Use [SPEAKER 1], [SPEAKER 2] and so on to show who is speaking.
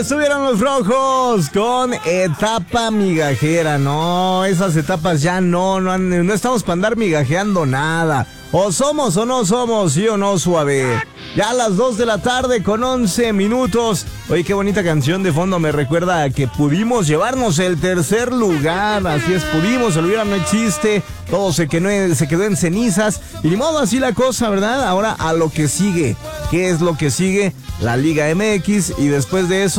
[SPEAKER 1] Estuvieron los Rojos con etapa migajera. No, esas etapas ya no estamos para andar migajeando nada. O somos o no somos, sí o no, suave. Ya a las 2 de la tarde con 11 minutos. Oye, qué bonita canción de fondo, me recuerda a que pudimos llevarnos el tercer lugar. Así es, pudimos, el hubiera no existe. Todo se quedó en cenizas. Y ni modo, así la cosa, ¿verdad? Ahora a lo que sigue. ¿Qué es lo que sigue? La Liga MX. Y después de eso